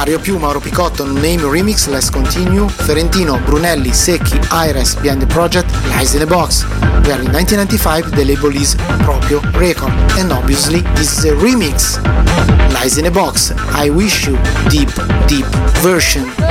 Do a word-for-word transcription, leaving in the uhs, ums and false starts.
Mario Più, Mauro Picotto, Name Remix, Let's Continue, Ferentino, Brunelli, Secchi, Aires, Behind the Project, Lies in a Box. We are in nineteen ninety-five, the label is Proprio Record, and obviously this is a remix. Lies in a Box, I Wish You, Deep, Deep version.